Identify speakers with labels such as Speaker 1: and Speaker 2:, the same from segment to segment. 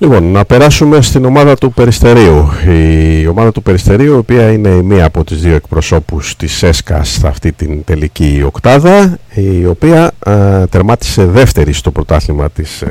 Speaker 1: Λοιπόν, να περάσουμε στην ομάδα του Περιστερίου. Η ομάδα του Περιστερίου, η οποία είναι η μία από τις δύο εκπροσώπους της ΕΣΚΑ σε αυτή την τελική οκτάδα, η οποία τερμάτισε δεύτερη στο πρωτάθλημα της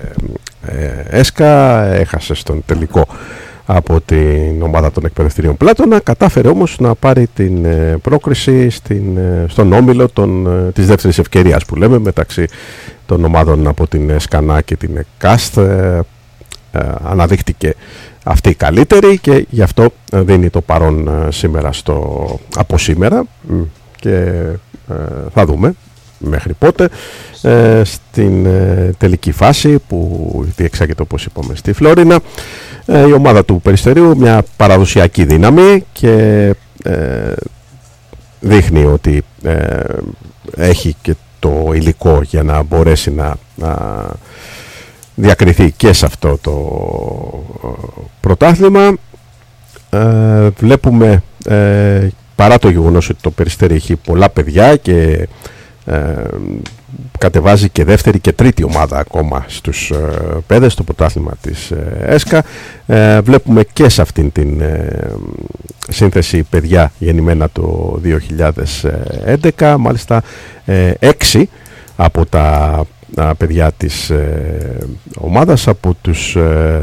Speaker 1: ΕΣΚΑ, έχασε στον τελικό από την ομάδα των εκπαιδευτηρίων Πλάτωνα, κατάφερε όμως να πάρει την πρόκριση στον όμιλο της δεύτερης ευκαιρίας που λέμε, μεταξύ των ομάδων από την ΣΚΑΝΑ και την ΕΚΑΣΤ. Αναδείχτηκε αυτή η καλύτερη και γι' αυτό δίνει το παρόν σήμερα από σήμερα και θα δούμε μέχρι πότε στην τελική φάση που διεξάγεται, όπως είπαμε, στη Φλόρινα, η ομάδα του Περιστερίου, μια παραδοσιακή δύναμη, και δείχνει ότι έχει και το υλικό για να μπορέσει να διακριθεί και σε αυτό το πρωτάθλημα. Βλέπουμε, παρά το γεγονός ότι το Περιστέρι έχει πολλά παιδιά και κατεβάζει και δεύτερη και τρίτη ομάδα ακόμα στους παιδες στο πρωτάθλημα της ΕΣΚΑ, βλέπουμε και σε αυτήν την σύνθεση παιδιά γεννημένα το 2011, μάλιστα 6 από τα παιδιά της ομάδας από τους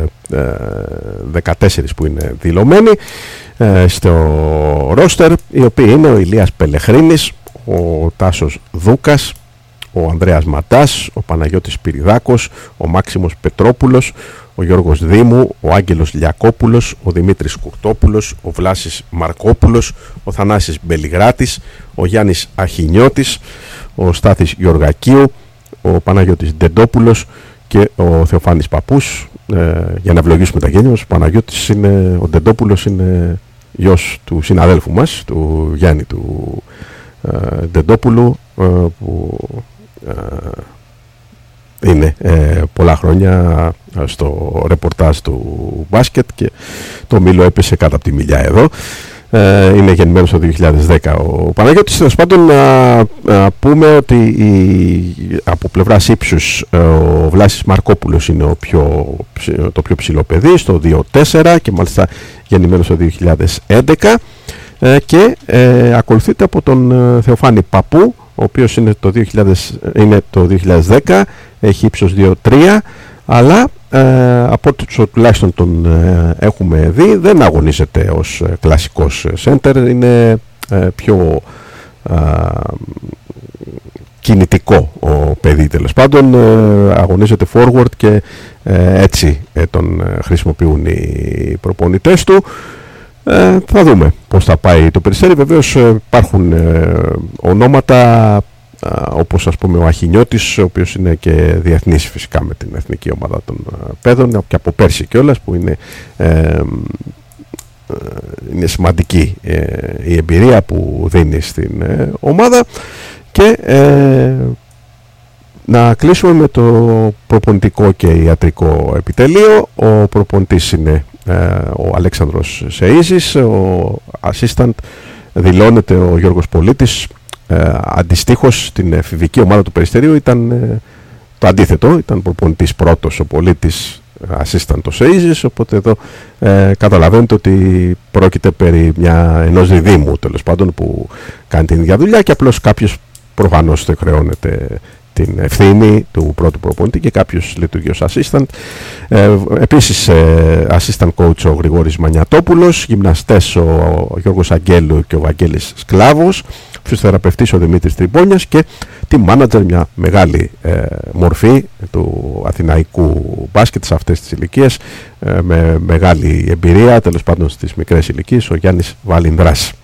Speaker 1: 14 που είναι δηλωμένοι στο ρόστερ, οι οποίοι είναι ο Ηλίας Πελεχρίνης, ο Τάσος Δούκας, ο Ανδρέας Ματάς, ο Παναγιώτης Πυριδάκος, ο Μάξιμος Πετρόπουλος, ο Γιώργος Δήμου, ο Άγγελος Λιακόπουλος, ο Δημήτρης Κουρτόπουλος, ο Βλάσης Μαρκόπουλος, ο Θανάσης Μπελιγράτης, ο Γιάννης Αχινιώτης, ο Στάθης Γεωργακίου, ο Παναγιώτης Ντεντόπουλος και ο Θεοφάνης Παππούς. Για να ευλογήσουμε τα γένεια μας, ο Ντεντόπουλος είναι γιος του συναδέλφου μας, του Γιάννη του Ντεντόπουλου, που είναι πολλά χρόνια στο ρεπορτάζ του μπάσκετ και το μήλο έπεσε κάτω από τη μιλιά εδώ. Είναι γεννημένος το 2010 ο Παναγιώτης. Τέλος πάντων, να πούμε ότι από πλευράς ύψους ο Βλάσης Μαρκόπουλος είναι το πιο ψηλό παιδί, στο 2-4, και μάλιστα γεννημένος το 2011, και ακολουθείται από τον Θεοφάνη Παππού, ο οποίος είναι το 2010, έχει ύψος 2-3, αλλά από όσο τουλάχιστον τον έχουμε δει, δεν αγωνίζεται ως κλασικός σέντερ, είναι πιο κινητικό ο παιδί, τέλος πάντων, αγωνίζεται forward και έτσι τον χρησιμοποιούν οι προπονητές του. Θα δούμε πώς θα πάει το Περιστέρι. Βεβαίως υπάρχουν ονόματα όπως, ας πούμε, ο Αχινιώτης, ο οποίος είναι και διεθνής φυσικά με την εθνική ομάδα των παιδών και από πέρσι κιόλας, που είναι σημαντική η εμπειρία που δίνει στην ομάδα. Και να κλείσουμε με το προπονητικό και ιατρικό επιτελείο. Ο προπονητής είναι ο Αλέξανδρος Σεΐζης, ο assistant δηλώνεται ο Γιώργος Πολίτης. Αντιστοίχως στην εφηβική ομάδα του Περιστερίου ήταν το αντίθετο, ήταν προπονητής πρώτος ο Πολίτης, assistant ο Σεΐζης, οπότε εδώ καταλαβαίνετε ότι πρόκειται περί ενός διδήμου, τέλος πάντων, που κάνει την ίδια δουλειά, και απλώς κάποιος προφανώς δεν χρεώνεται την ευθύνη του πρώτου προπονητή και κάποιος λειτουργεί ως assistant. Επίσης assistant coach ο Γρηγόρης Μανιατόπουλος, γυμναστές ο Γιώργος Αγγέλου και ο Βαγγέλης Σκλάβος, φυσιοθεραπευτής ο Δημήτρης Τριμπόνιας, και team manager, μια μεγάλη μορφή του αθηναϊκού μπάσκετ σε αυτές τις ηλικίες, με μεγάλη εμπειρία, τέλος πάντων στις μικρές ηλικίες, ο Γιάννης Βαλινδράς.